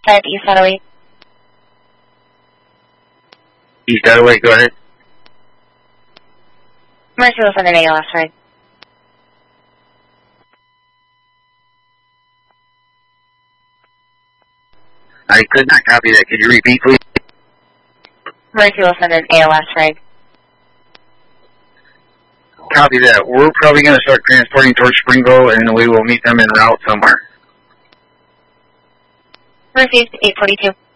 5 East Adelaide. East Adelaide, go ahead. Mercy will send an ALS ride. I could not copy that. Could you repeat, please? Mercy will send an ALS ride. Copy that. We're probably going to start transporting towards Springville, and we will meet them en route somewhere. Received 842.